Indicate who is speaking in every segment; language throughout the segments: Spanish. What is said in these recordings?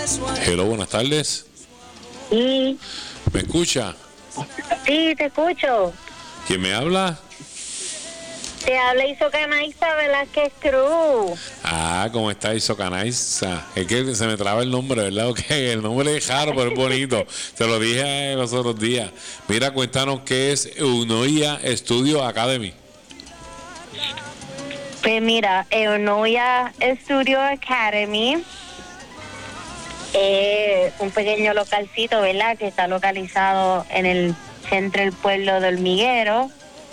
Speaker 1: Hello, buenas tardes.
Speaker 2: Sí,
Speaker 1: ¿Me escucha?
Speaker 2: sí, te escucho.
Speaker 1: ¿Quién me habla?
Speaker 2: Te habla Isocanaisa Velázquez Cruz.
Speaker 1: ¿Cómo está Isocanaisa? Es que se me traba el nombre, ¿verdad? Ok, el nombre es raro, pero es bonito. Te lo dije los otros días. Mira, cuéntanos qué es Eunoia Studio Academy.
Speaker 2: Pues mira, Eunoia Studio Academy es un pequeño localcito, ¿verdad? Que está localizado en el centro del pueblo de Hormiguero.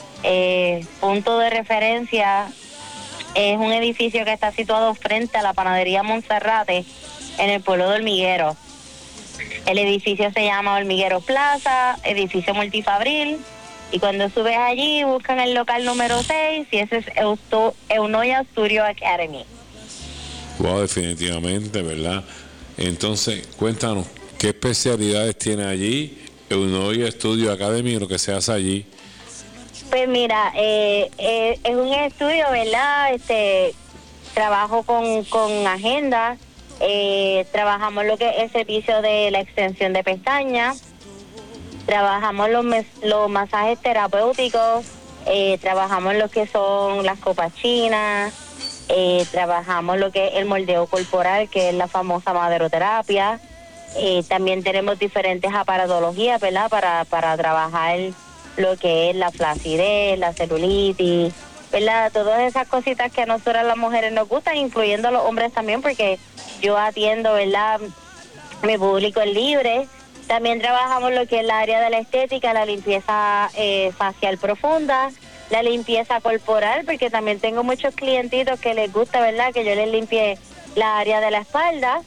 Speaker 2: Punto de referencia es un edificio que está situado frente a la panadería Monserrate en el pueblo de Hormiguero. El edificio se llama Hormiguero Plaza, edificio multifabril, y cuando subes allí buscan el local número 6 y ese es Eunoia Studio Academy.
Speaker 1: Wow, definitivamente, ¿verdad? Entonces, cuéntanos, ¿qué especialidades tiene allí Eunoia Studio Academy y lo que se hace allí?
Speaker 2: Pues mira, es un estudio, ¿verdad? Trabajo con agenda, trabajamos lo que es el servicio de la extensión de pestañas, trabajamos los masajes terapéuticos, trabajamos lo que son las copas chinas, trabajamos lo que es el moldeo corporal, que es la famosa maderoterapia. También tenemos diferentes aparatologías, ¿verdad? Para trabajar lo que es la flacidez, la celulitis, ¿verdad? Todas esas cositas que a nosotras las mujeres nos gustan, incluyendo a los hombres también, porque yo atiendo, ¿verdad? Mi público es libre. También trabajamos lo que es la área de la estética, la limpieza facial profunda, la limpieza corporal, porque también tengo muchos clientitos que les gusta, ¿verdad? Que yo les limpie la área de la espalda.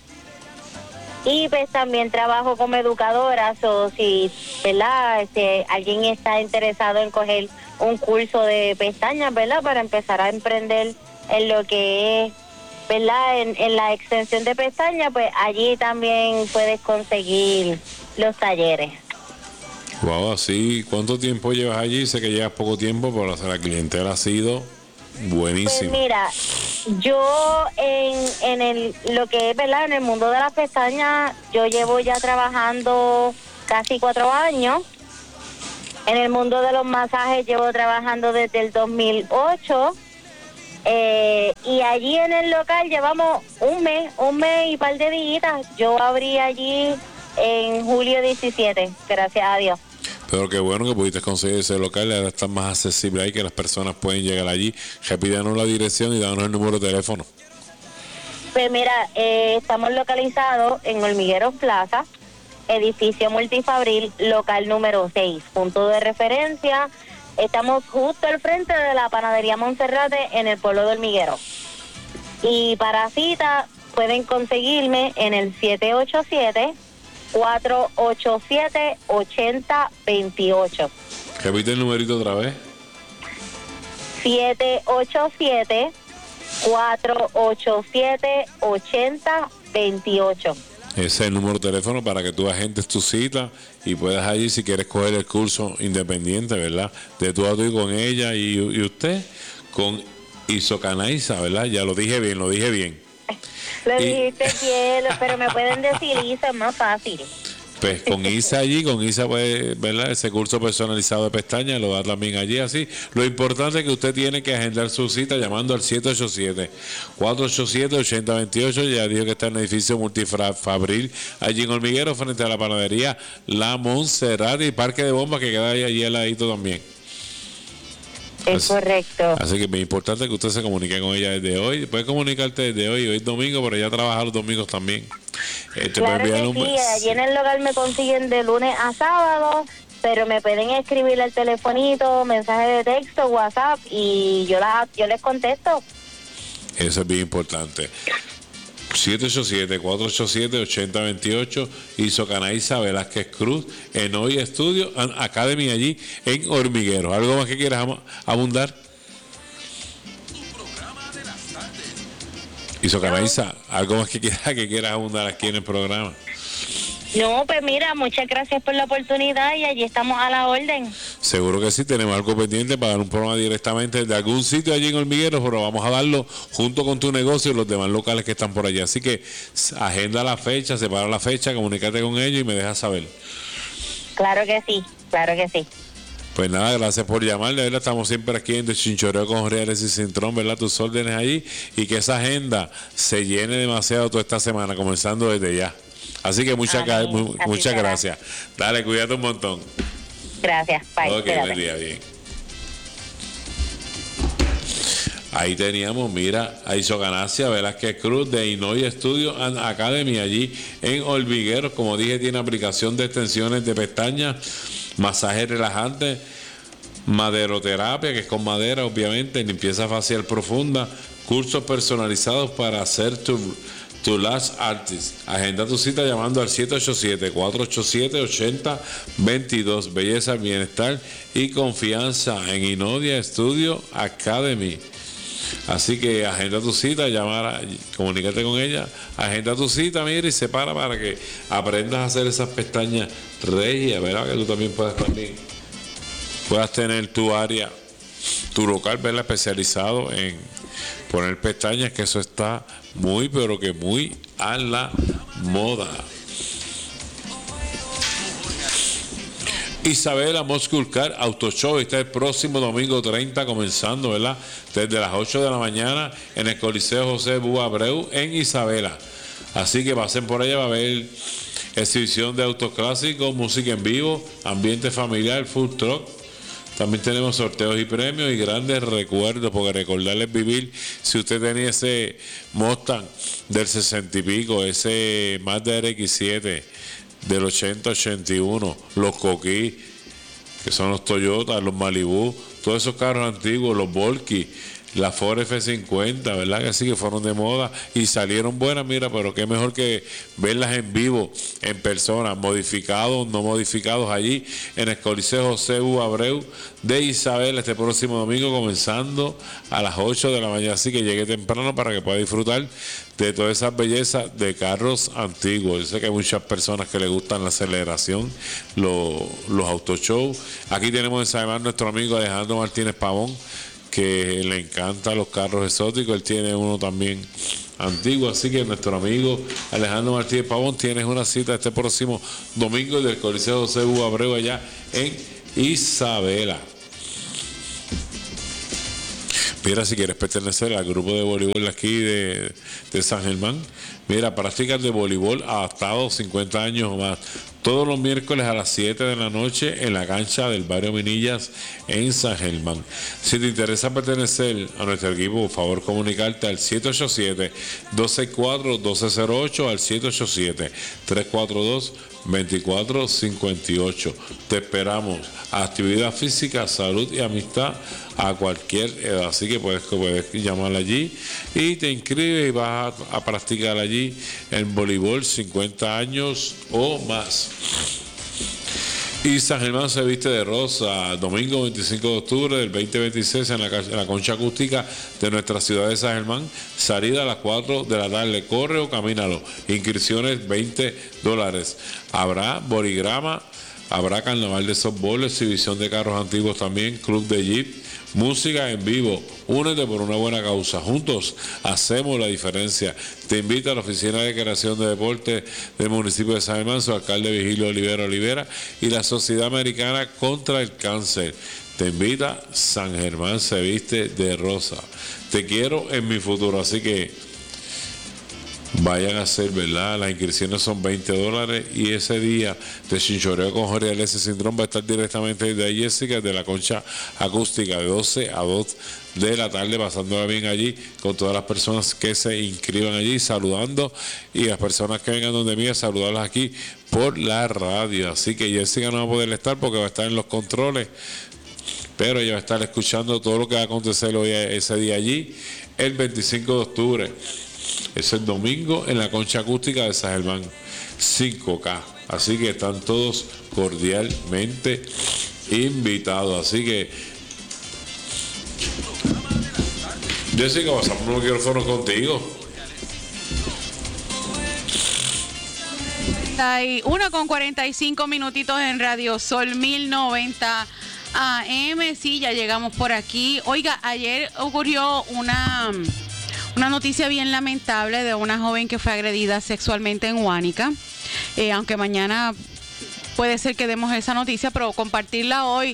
Speaker 2: Y pues también trabajo como educadora, o si, ¿verdad? Alguien está interesado en coger un curso de pestañas, ¿verdad? Para empezar a emprender en lo que es, ¿verdad? En la extensión de pestañas, pues allí también puedes conseguir los talleres.
Speaker 1: Wow, así, ¿cuánto tiempo llevas allí? Sé que llevas poco tiempo, pero la clientela ha sido buenísima.
Speaker 2: Pues mira, yo en lo que es, ¿verdad? En el mundo de las pestañas, yo llevo ya trabajando casi 4 años. En el mundo de los masajes llevo trabajando desde el 2008. Y allí en el local llevamos un mes y par de días. Yo abrí allí en julio 17, gracias a Dios.
Speaker 1: Pero qué bueno que pudiste conseguir ese local, ahora está más accesible ahí, que las personas pueden llegar allí. Repídanos la dirección y danos el número de teléfono.
Speaker 2: Pues mira, estamos localizados en Hormigueros Plaza, edificio multifabril, local número 6, punto de referencia. Estamos justo al frente de la panadería Monserrate en el pueblo de Hormiguero. Y para cita pueden conseguirme en el 787-487-8028.
Speaker 1: Repite el numerito otra vez.
Speaker 2: 787-487-8028.
Speaker 1: Ese es el número de teléfono para que tú agendes tu cita y puedas allí, si quieres coger el curso independiente, ¿verdad? De tú a tú con ella y usted, con Isocanaisa, ¿verdad? Ya lo dije bien,
Speaker 2: Lo dijiste bien, pero me pueden decir Isa, es más fácil.
Speaker 1: Pues con Isa allí, con Isa, pues, ¿verdad? Ese curso personalizado de pestañas lo da también allí así. Lo importante es que usted tiene que agendar su cita llamando al 787-487-8028. Ya dijo que está en el edificio multifabril, allí en Hormiguero, frente a la panadería La Monserrate y Parque de Bombas, que queda allí al ladito también.
Speaker 2: Es correcto.
Speaker 1: Así que es muy importante que usted se comunique con ella desde hoy. Puede comunicarte desde hoy es domingo, pero ella trabaja los domingos también.
Speaker 2: Claro que sí, allí en el local me consiguen de lunes a sábado, pero me pueden escribir al telefonito, mensaje de texto, WhatsApp, y yo les contesto.
Speaker 1: Eso es bien importante. 787-487-8028, Isocanaisa Velázquez Cruz, en Hoy Estudio Academy, allí en Hormiguero. ¿Algo más que quieras abundar? Isocanaisa, ¿algo más que quieras abundar aquí en el programa?
Speaker 2: No, pues mira, muchas gracias por la oportunidad y allí estamos a la orden.
Speaker 1: Seguro que sí, tenemos algo pendiente para dar un programa directamente de algún sitio allí en Hormigueros, pero vamos a darlo junto con tu negocio y los demás locales que están por allá. Así que agenda la fecha, separa la fecha, comunícate con ellos y me dejas saber.
Speaker 2: Claro que sí, claro que sí.
Speaker 1: Pues nada, gracias por llamar, de verdad, estamos siempre aquí en De Chinchorreo con Reales y Cintrón, ¿verdad? Tus órdenes ahí, y que esa agenda se llene demasiado toda esta semana, comenzando desde ya. Así que muchas gracias. Dale, cuídate un montón.
Speaker 2: Gracias, bye.
Speaker 1: Ok, buen día, bien. Ahí teníamos, mira, a Isoganácia Velázquez Cruz de Inoy Studio and Academy allí en Hormigueros. Como dije, tiene aplicación de extensiones de pestañas, masaje relajante, maderoterapia, que es con madera, obviamente, limpieza facial profunda, cursos personalizados para hacer tu Lash Artist. Agenda tu cita llamando al 787-487-8022. Belleza, bienestar y confianza en Inodia Studio Academy. Así que agenda tu cita, comunícate con ella, agenda tu cita, mira, y separa para que aprendas a hacer esas pestañas regias, ¿verdad? Que tú también puedas tener tu área, tu local, ¿verdad? Especializado en poner pestañas, que eso está muy, pero que muy a la moda. Isabela Muscle Car Auto Show está el próximo domingo 30, comenzando, ¿verdad? Desde las 8 de la mañana en el Coliseo José Bú Abreu en Isabela. Así que pasen por allá, va a haber exhibición de autos clásicos, música en vivo, ambiente familiar, food truck. También tenemos sorteos y premios y grandes recuerdos, porque recordarles vivir, si usted tenía ese Mustang del 60 y pico, ese Mazda RX-7 del 80-81, los Coquí, que son los Toyota, los Malibu, todos esos carros antiguos, los Volky, la Ford F50, ¿verdad? Que sí, que fueron de moda y salieron buenas, mira, pero qué mejor que verlas en vivo, en persona, modificados, no modificados, allí en el Coliseo José U. Abreu de Isabel este próximo domingo, comenzando a las 8 de la mañana. Así que llegue temprano para que pueda disfrutar de todas esas bellezas de carros antiguos. Yo sé que hay muchas personas que les gustan la aceleración, los autoshows. Aquí tenemos en San Germán nuestro amigo Alejandro Martínez Pavón, que le encantan los carros exóticos. Él tiene uno también antiguo, así que nuestro amigo Alejandro Martínez Pavón, tienes una cita este próximo domingo del Coliseo José U. Abreu allá en Isabela. Mira, si quieres pertenecer al grupo de voleibol aquí de San Germán, mira, prácticas de voleibol adaptado 50 años o más. Todos los miércoles a las 7 de la noche en la cancha del barrio Minillas en San Germán. Si te interesa pertenecer a nuestro equipo, por favor comunicarte al 787-264-1208, al 787-342-2458. Te esperamos. Actividad física, salud y amistad a cualquier edad. Así que puedes llamar allí y te inscribes y vas a practicar allí en voleibol 50 años o más. Y San Germán se viste de rosa, domingo 25 de octubre del 2026 en la concha acústica de nuestra ciudad de San Germán. Salida a las 4 de la tarde. Corre o camínalo. Inscripciones $20. Habrá borigrama, habrá carnaval de softball, exhibición de carros antiguos también, club de jeep, música en vivo. Únete por una buena causa. Juntos hacemos la diferencia. Te invita a la Oficina de Creación de Deporte del municipio de San Germán, su alcalde Vigilio Olivera y la Sociedad Americana contra el Cáncer. Te invita San Germán se viste de rosa. Te quiero en mi futuro, así que vayan a hacer, ¿verdad? Las inscripciones son $20 y ese día de Chinchorreo con Jorge Alessi Cintrón va a estar directamente de Jessica, de la concha acústica, de 12 a 2 de la tarde, pasándola bien allí con todas las personas que se inscriban allí, saludando, y las personas que vengan donde mí, saludarlas aquí por la radio. Así que Jessica no va a poder estar porque va a estar en los controles, pero ella va a estar escuchando todo lo que va a acontecer hoy, ese día allí, el 25 de octubre. Es el domingo en la concha acústica de San Germán 5K. Así que están todos cordialmente invitados. Así que, Jessica, pasamos un micrófono contigo.
Speaker 3: 1:45 minutitos en Radio Sol 1090 AM, sí, ya llegamos por aquí. Oiga, ayer ocurrió una noticia bien lamentable de una joven que fue agredida sexualmente en Guánica. Aunque mañana puede ser que demos esa noticia, pero compartirla hoy.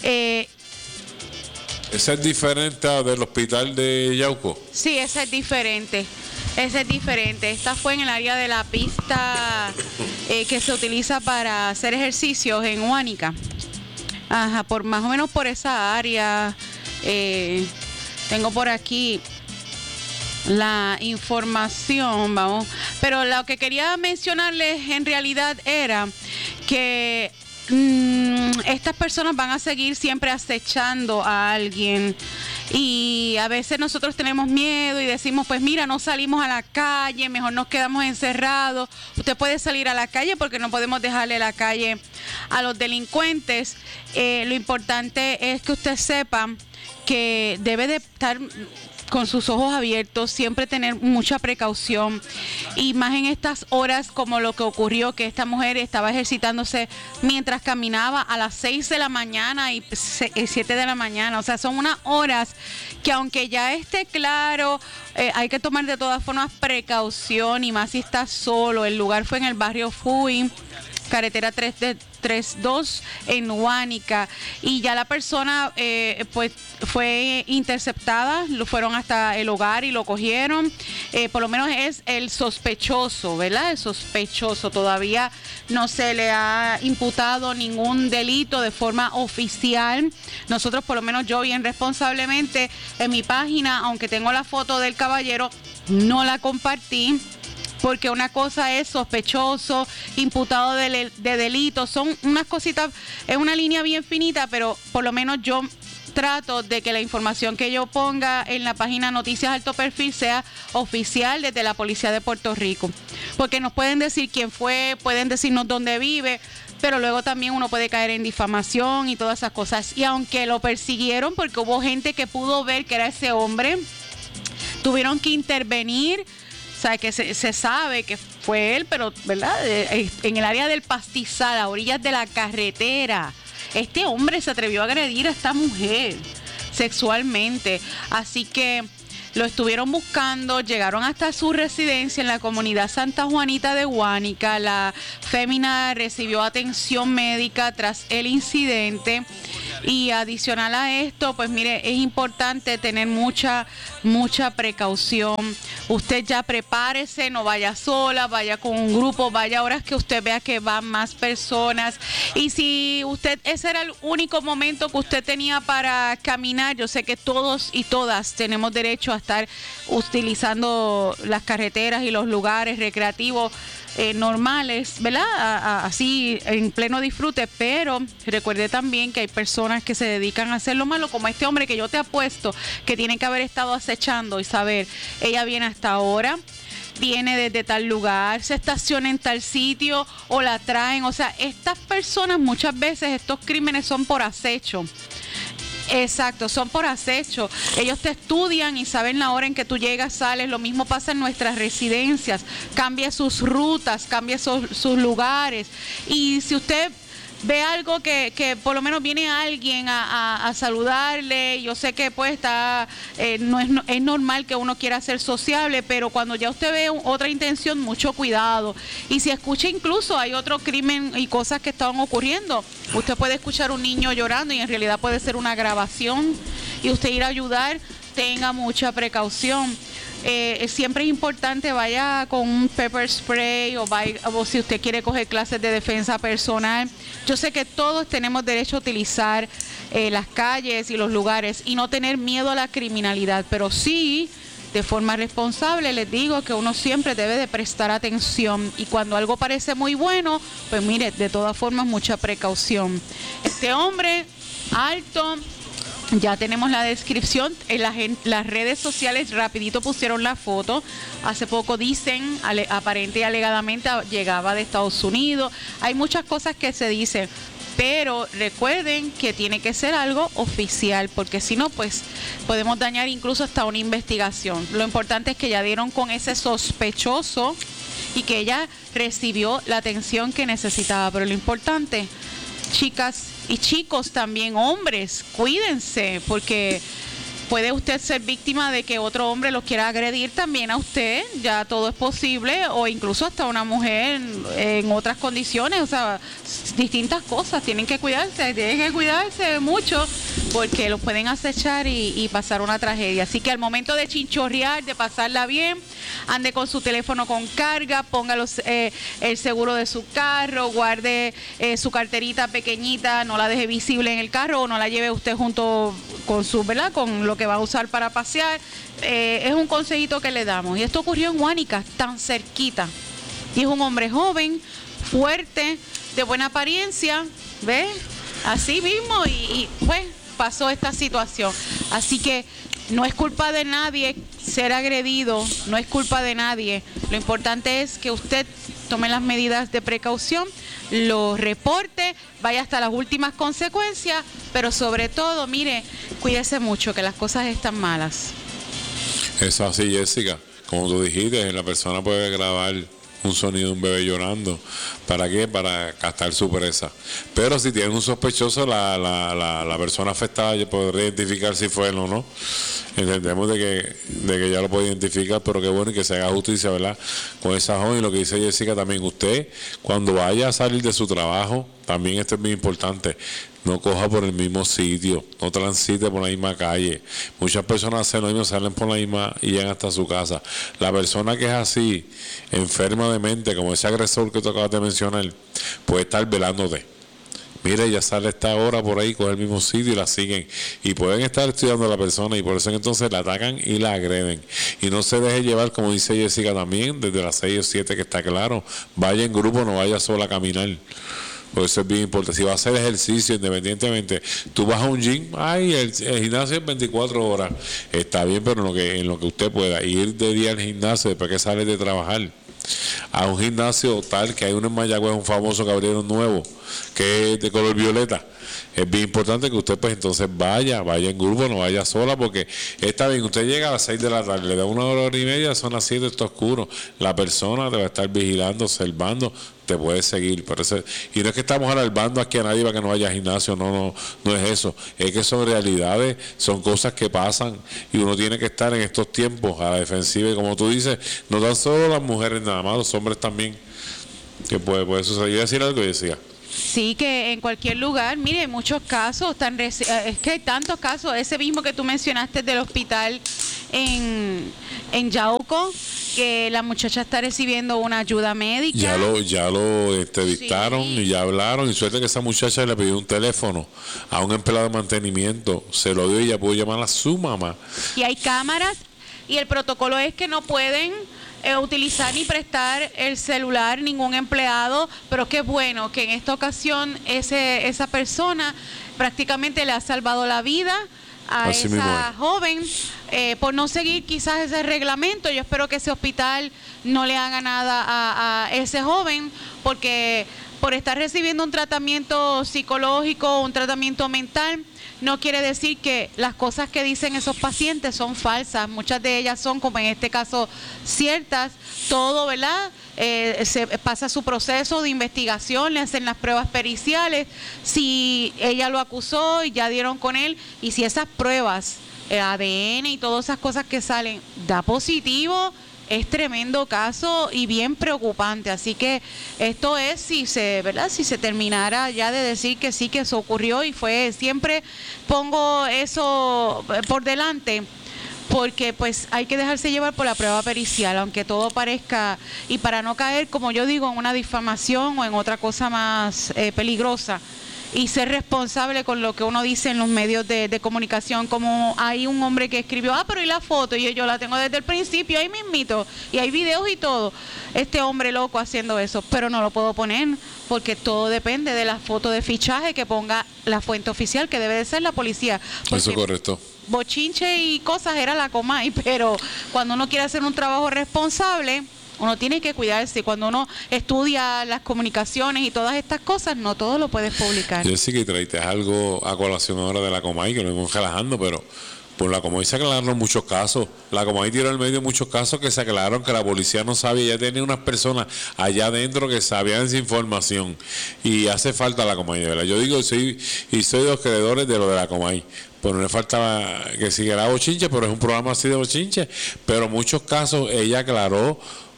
Speaker 1: ¿Esa es diferente del hospital de Yauco?
Speaker 3: Sí, esa es diferente. Esa es diferente. Esta fue en el área de la pista que se utiliza para hacer ejercicios en Guánica. Ajá, por más o menos por esa área. Tengo por aquí la información, vamos. Pero lo que quería mencionarles en realidad era que estas personas van a seguir siempre acechando a alguien, y a veces nosotros tenemos miedo y decimos, pues mira, no salimos a la calle, mejor nos quedamos encerrados. Usted puede salir a la calle porque no podemos dejarle la calle a los delincuentes. Lo importante es que usted sepa que debe de estar con sus ojos abiertos, siempre tener mucha precaución, y más en estas horas como lo que ocurrió, que esta mujer estaba ejercitándose mientras caminaba a las 6 de la mañana y 7 de la mañana. O sea, son unas horas que, aunque ya esté claro, hay que tomar de todas formas precaución, y más si está solo. El lugar fue en el barrio Fui, carretera 32 en Guánica, y ya la persona pues fue interceptada, lo fueron hasta el hogar y lo cogieron. Por lo menos es el sospechoso, ¿verdad? El sospechoso, todavía no se le ha imputado ningún delito de forma oficial. Nosotros, por lo menos yo bien responsablemente, en mi página, aunque tengo la foto del caballero, no la compartí, porque una cosa es sospechoso, imputado de delitos, son unas cositas, es una línea bien finita, pero por lo menos yo trato de que la información que yo ponga en la página Noticias Alto Perfil sea oficial desde la Policía de Puerto Rico, porque nos pueden decir quién fue, pueden decirnos dónde vive, pero luego también uno puede caer en difamación y todas esas cosas. Y aunque lo persiguieron, porque hubo gente que pudo ver que era ese hombre, tuvieron que intervenir. O sea, que se sabe que fue él, pero, ¿verdad? En el área del pastizal, a orillas de la carretera, este hombre se atrevió a agredir a esta mujer sexualmente. Así que lo estuvieron buscando, llegaron hasta su residencia en la comunidad Santa Juanita de Guánica. La fémina recibió atención médica tras el incidente. Y adicional a esto, pues mire, es importante tener mucha precaución. Usted ya prepárese, no vaya sola, vaya con un grupo, vaya a horas que usted vea que van más personas. Y si usted, ese era el único momento que usted tenía para caminar, yo sé que todos y todas tenemos derecho a estar utilizando las carreteras y los lugares recreativos normales, ¿verdad? Así en pleno disfrute, pero recuerde también que hay personas que se dedican a hacer lo malo, como este hombre que yo te apuesto que tiene que haber estado acechando y saber, ella viene hasta ahora, viene desde tal lugar, se estaciona en tal sitio o la traen. O sea, estas personas, muchas veces estos crímenes son por acecho. Exacto, son por acecho. Ellos te estudian y saben la hora en que tú llegas, sales. Lo mismo pasa en nuestras residencias. Cambia sus rutas, cambia sus lugares. Y si usted ve algo que por lo menos viene alguien a saludarle, yo sé que pues está, no es normal que uno quiera ser sociable, pero cuando ya usted ve otra intención, mucho cuidado. Y si escucha, incluso hay otro crimen y cosas que estaban ocurriendo, usted puede escuchar un niño llorando y en realidad puede ser una grabación, y usted ir a ayudar, tenga mucha precaución. Siempre es importante, vaya con un pepper spray o si usted quiere coger clases de defensa personal. Yo sé que todos tenemos derecho a utilizar las calles y los lugares y no tener miedo a la criminalidad, pero sí, de forma responsable, les digo que uno siempre debe de prestar atención, y cuando algo parece muy bueno, pues mire, de todas formas, mucha precaución. Este hombre alto, ya tenemos la descripción en las redes sociales, rapidito pusieron la foto. Hace poco dicen, aparente y alegadamente llegaba de Estados Unidos. Hay muchas cosas que se dicen, pero recuerden que tiene que ser algo oficial, porque si no, pues podemos dañar incluso hasta una investigación. Lo importante es que ya dieron con ese sospechoso y que ella recibió la atención que necesitaba, pero lo importante, chicas y chicos también, hombres, cuídense, porque puede usted ser víctima de que otro hombre lo quiera agredir también a usted, ya todo es posible, o incluso hasta una mujer en otras condiciones, o sea, distintas cosas, tienen que cuidarse mucho, porque los pueden acechar y pasar una tragedia. Así que al momento de chinchorrear, de pasarla bien, ande con su teléfono con carga, ponga el seguro de su carro, guarde su carterita pequeñita, no la deje visible en el carro o no la lleve usted junto con su, ¿verdad?, con lo que va a usar para pasear. Es un consejito que le damos. Y esto ocurrió en Guánica, tan cerquita. Y es un hombre joven, fuerte, de buena apariencia, ¿ves? Así mismo, y pues pasó esta situación. Así que no es culpa de nadie ser agredido, no es culpa de nadie. Lo importante es que usted tome las medidas de precaución, lo reporte, vaya hasta las últimas consecuencias, pero sobre todo, mire, cuídese mucho, que las cosas están malas.
Speaker 1: Es así, Jessica. Como tú dijiste, la persona puede grabar un sonido de un bebé llorando. ¿Para qué? Para captar su presa. Pero si tiene un sospechoso, la persona afectada ya podría identificar si fue él o no. Entendemos de que ya lo puede identificar, pero qué bueno que se haga justicia, ¿verdad?, con esa joven. Y lo que dice Jessica también, usted cuando vaya a salir de su trabajo, también esto es muy importante, no coja por el mismo sitio, no transite por la misma calle. Muchas personas hacen lo mismo, salen por la misma y llegan hasta su casa. La persona que es así, enferma de mente, como ese agresor que tú acabas de mencionar, puede estar velándote. Mira, ella sale a esta hora por ahí, coge el mismo sitio y la siguen. Y pueden estar estudiando a la persona y por eso entonces la atacan y la agreden. Y no se deje llevar, como dice Jessica también, desde las 6 o 7 que está claro. Vaya en grupo, no vaya sola a caminar. Por eso es bien importante. Si vas a hacer ejercicio independientemente, tú vas a un gym, el gimnasio es 24 horas. Está bien, pero en lo que usted pueda. Ir de día al gimnasio después que sales de trabajar. A un gimnasio tal que hay uno en Mayagüez, un famoso que abrieron nuevo, que es de color violeta. Es bien importante que usted pues entonces vaya en grupo, no vaya sola, porque está bien, usted llega a las 6 de la tarde, le da 1 hora y media, son las 7, está oscuro. La persona te va a estar vigilando, observando, te puede seguir. Pero y no es que estamos alarmando aquí a nadie para que no vaya al gimnasio, no es eso. Es que son realidades, son cosas que pasan y uno tiene que estar en estos tiempos a la defensiva. Y como tú dices, no tan solo las mujeres nada más, los hombres también, que puede suceder. Yo decir algo, decía.
Speaker 3: Sí, que en cualquier lugar, mire, hay muchos casos, es que hay tantos casos, ese mismo que tú mencionaste del hospital en Yauco, que la muchacha está recibiendo una ayuda médica.
Speaker 1: Ya lo dictaron, sí. Y ya hablaron, y suerte que esa muchacha le pidió un teléfono a un empleado de mantenimiento, se lo dio y ella pudo llamar a su mamá.
Speaker 3: Y hay cámaras, y el protocolo es que no pueden utilizar ni prestar el celular ningún empleado, pero qué bueno que en esta ocasión esa persona prácticamente le ha salvado la vida a
Speaker 1: así
Speaker 3: esa joven por no seguir quizás ese reglamento. Yo espero que ese hospital no le haga nada a ese joven, porque por estar recibiendo un tratamiento psicológico, un tratamiento mental, no quiere decir que las cosas que dicen esos pacientes son falsas. Muchas de ellas son, como en este caso, ciertas. Todo, ¿verdad? Se pasa su proceso de investigación, le hacen las pruebas periciales. Si ella lo acusó y ya dieron con él, y si esas pruebas, ADN y todas esas cosas que salen, da positivo, es tremendo caso y bien preocupante. Así que esto es si se terminara ya de decir que sí, que eso ocurrió, y fue, siempre pongo eso por delante, porque pues hay que dejarse llevar por la prueba pericial, aunque todo parezca, y para no caer, como yo digo, en una difamación o en otra cosa más peligrosa, y ser responsable con lo que uno dice en los medios de comunicación. Como hay un hombre que escribió, pero ¿y la foto? Y yo la tengo desde el principio, ahí mismito, y hay videos y todo. Este hombre loco haciendo eso, pero no lo puedo poner, porque todo depende de la foto de fichaje que ponga la fuente oficial, que debe de ser la policía.
Speaker 1: Eso es correcto.
Speaker 3: Bochinche y cosas era la Comay, pero cuando uno quiere hacer un trabajo responsable, uno tiene que cuidarse. Cuando uno estudia las comunicaciones y todas estas cosas, no todo lo puedes publicar.
Speaker 1: Yo sí que traiste algo a colación ahora de la Comay, que lo hemos relajando, pero Por la Comay se aclararon muchos casos. La Comay tiró al medio muchos casos que se aclararon, que la policía no sabía. Ya tenía unas personas allá adentro que sabían esa información. Y hace falta la Comay, de verdad. Yo digo, soy de los creedores de lo de la Comay. Pues no le faltaba que siguiera bochinche, pero es un programa así de bochinche. Pero muchos casos ella aclaró.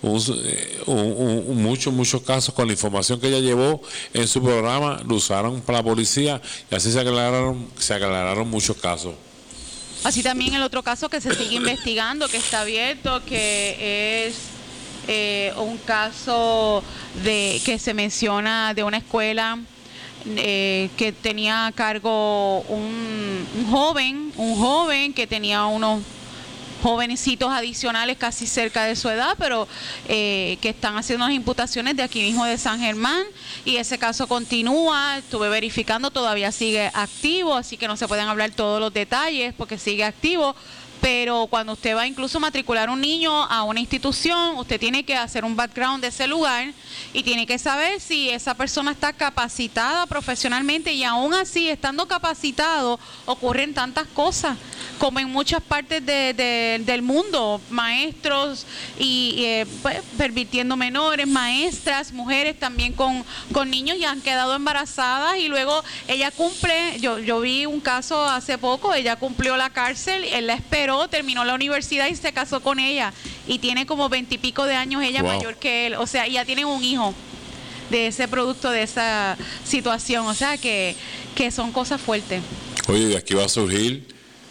Speaker 1: Muchos casos con la información que ella llevó en su programa lo usaron para la policía y así se aclararon muchos casos.
Speaker 3: Así también el otro caso que se sigue investigando, que está abierto, que es un caso que se menciona de una escuela que tenía a cargo un joven que tenía unos jovencitos adicionales casi cerca de su edad, pero que están haciendo unas imputaciones de aquí mismo de San Germán, y ese caso continúa. Estuve verificando, todavía sigue activo, así que no se pueden hablar todos los detalles porque sigue activo. Pero cuando usted va incluso a matricular un niño a una institución, usted tiene que hacer un background de ese lugar y tiene que saber si esa persona está capacitada profesionalmente, y aún así, estando capacitado, ocurren tantas cosas como en muchas partes del mundo, maestros y pues, pervirtiendo menores, maestras, mujeres también con niños, y han quedado embarazadas, y luego ella cumple. Yo vi un caso hace poco, ella cumplió la cárcel, él la esperó, terminó la universidad y se casó con ella, y tiene como 20 y pico de años ella, wow, mayor que él, o sea, ya tienen un hijo de ese producto, de esa situación, o sea que son cosas fuertes.
Speaker 1: Oye, de aquí va a surgir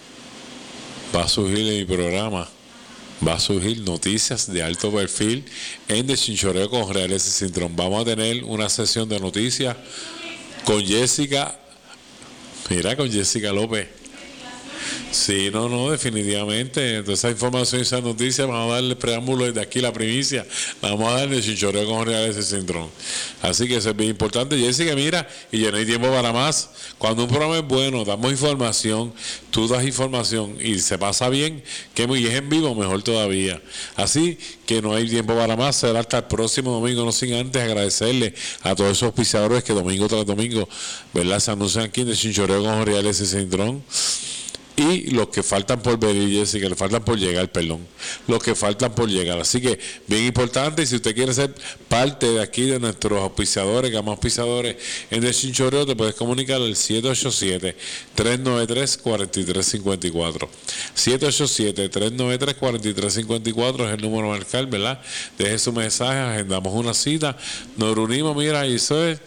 Speaker 1: en mi programa, va a surgir noticias de alto perfil en Deschinchoreo con Reales y Cintrón. Vamos a tener una sesión de noticias con Jessica López. Sí, no, definitivamente. Entonces, esa información y esa noticia, vamos a darle preámbulo desde aquí, la primicia. La vamos a dar de Chinchoreo con Reales y Cintrón. Así que eso es bien importante. Jessica, mira, y ya no hay tiempo para más. Cuando un programa es bueno, damos información, tú das información y se pasa bien, y es en vivo, mejor todavía. Así que no hay tiempo para más. Será hasta el próximo domingo, no sin antes agradecerle a todos esos auspiciadores que domingo tras domingo, ¿verdad?, se anuncian aquí de Chinchoreo con Reales y Cintrón. Y los que faltan por venir, Jessica, los que faltan por llegar. Así que, bien importante, y si usted quiere ser parte de aquí de nuestros auspiciadores, gama auspiciadores en el Chinchoreo, te puedes comunicar al 787-393-4354. 787-393-4354 es el número a marcar, ¿verdad? Deje su mensaje, agendamos una cita, nos reunimos, mira, y eso es,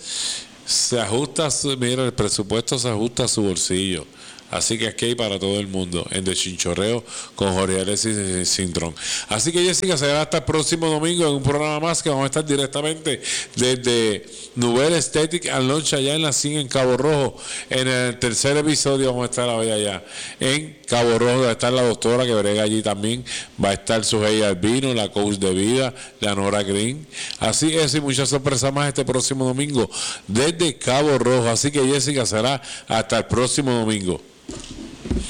Speaker 1: el presupuesto se ajusta a su bolsillo. Así que aquí hay para todo el mundo en Deschinchoreo con Jorge Alexis Cintrón. Así que Jessica, será hasta el próximo domingo en un programa más que vamos a estar directamente desde Nouvelle Aesthetic and Lunch allá en la 100 en Cabo Rojo. En el tercer episodio vamos a estar hoy allá en Cabo Rojo. Va a estar la doctora que brega allí también. Va a estar Sujei Albino, la coach de vida, la Nora Green. Así es, y muchas sorpresas más este próximo domingo desde Cabo Rojo. Así que Jessica, será hasta el próximo domingo.